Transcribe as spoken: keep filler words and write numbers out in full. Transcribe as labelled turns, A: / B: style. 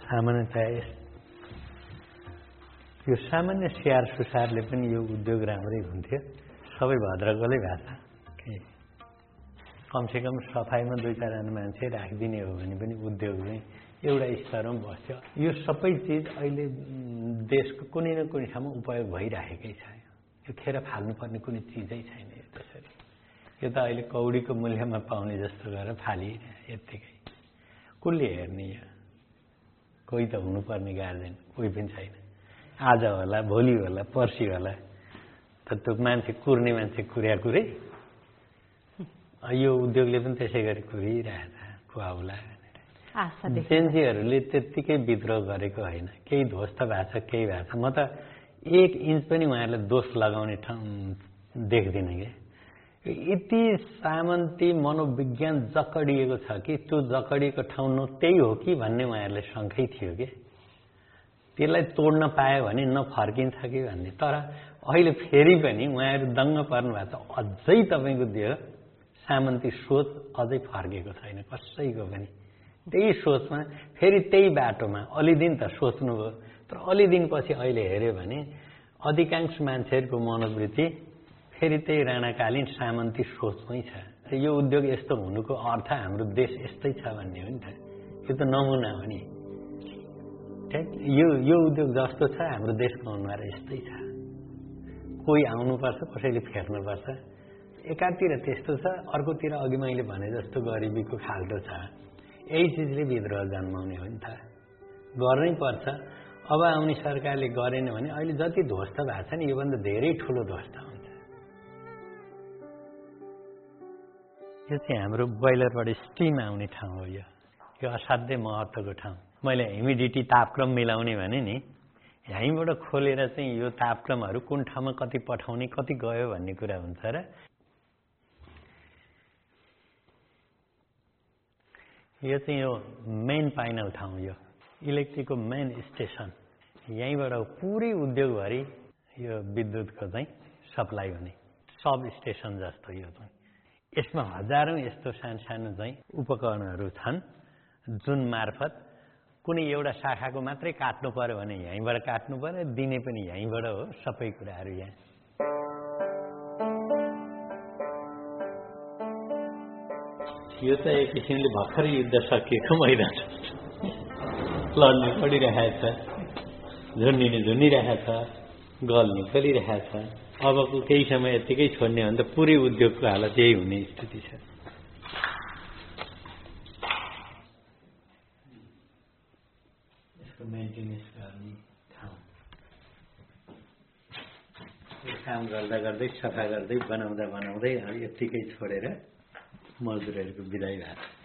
A: सामान्यतया यो सामान्य स्याहार सुसारले पनि यो उद्योग राम्रै हुन्थ्यो। सबै भद्रकलै भाषा कमसेकम सफाइमा दुई चारजना मान्छे राखिदिने हो भने पनि उद्योग चाहिँ एउटा स्तरमा बस्छ। यो सबै चिज अहिले देशको कुनै न कुनै ठाउँमा उपयोग भइरहेकै छ। यो खेर फाल्नुपर्ने कुनै चिजै छैन। यो त्यसरी यो त अहिले कौडीको मूल्यमा पाउने जस्तो गरेर फालिरहे यत्तिकै। कसले हेर्ने? यो कोही त हुनुपर्ने गार्जेन कोही पनि छैन। आज होला भोलि होला पर्सि होला त त्यो मान्छे कुर्ने मान्छे कुर्या कुरै। यो उद्योगले पनि त्यसै गरी कुरिरहेछ खुवाउला। जेन्जीहरूले त्यत्तिकै विद्रोह गरेको होइन। केही ध्वस्त भएको छ केही भएको छ। म त एक इन्च पनि उहाँहरूलाई दोष लगाउने ठाउँ देख्दिनँ क्या। यति सामन्ती मनोविज्ञान जकडिएको छ कि त्यो जकडिएको ठाउँ न त्यही हो कि भन्ने उहाँहरूलाई शङ्कै थियो कि त्यसलाई तोड्न पायो भने नफर्किन्छ कि भन्ने। तर अहिले फेरि पनि उहाँहरू दङ्ग पर्नु भएको छ। अझै तपाईँको देह सामन्ती सोच अझै फर्केको छैन कसैको पनि। त्यही सोचमा फेरि त्यही बाटोमा अलि दिन त सोच्नुभयो। तर अलि दिनपछि अहिले हेऱ्यो भने अधिकांश मान्छेहरूको मनोवृत्ति फेरि त्यही राणाकालीन सामन्ती सोचमै छ। यो उद्योग यस्तो हुनुको अर्थ हाम्रो देश यस्तै छ भन्ने हो नि त। यो त नमुना हो नि। यो यो उद्योग जस्तो छ हाम्रो देशको अनुहार यस्तै छ। कोही आउनुपर्छ कसैले फेर्नुपर्छ। एकातिर त्यस्तो छ अर्कोतिर अघि मैले भने जस्तो गरिबीको खाल्टो छ। यही चिजले विद्रोह जन्माउने हो नि त। गर्नै पर्छ। अब आउने सरकारले गरेन भने अहिले जति ध्वस्त भएको छ नि योभन्दा धेरै ठुलो ध्वस्त हुन्छ। यो चाहिँ हाम्रो बोइलरबाट स्टिम आउने ठाउँ हो। यो यो असाध्यै महत्त्वको ठाउँ। मैले ह्युमिडिटी तापक्रम मिलाउने भने नि यहीँबाट खोलेर चाहिँ यो तापक्रमहरू कुन ठाउँमा कति पठाउने कति गयो भन्ने कुरा हुन्छ र यो चाहिँ यो मेन पाइनल ठाउँ। यो इलेक्ट्रिकको मेन स्टेसन। यहीँबाट पुरै उद्योगभरि यो विद्युतको चाहिँ सप्लाई हुने सब स्टेसन जस्तो यो चाहिँ। यसमा हजारौँ यस्तो सानो सानो चाहिँ उपकरणहरू छन् जुन मार्फत कुनै एउटा शाखाको मात्रै काट्नु पर्यो भने यहीँबाट काट्नु पर्यो। दिने पनि यहीँबाट हो सबै कुराहरू यहाँ। यो त एक किसिमले भर्खरै युद्ध सकिएको मैदान लड्नु पडिरहेछ। झुन्डिने झुन्डिरहेछ गल्ने गलिरहेछ। अबको केही समय यत्तिकै छोड्ने हो भने त पुरै उद्योगको हालत यही हुने स्थिति छ। यसको मेन्टेनेन्स गर्ने ठाउँ काम गर्दा गर्दै सफा गर्दै बनाउँदा बनाउँदै यत्तिकै छोडेर मजदुरहरूको बिदाई भएको छ।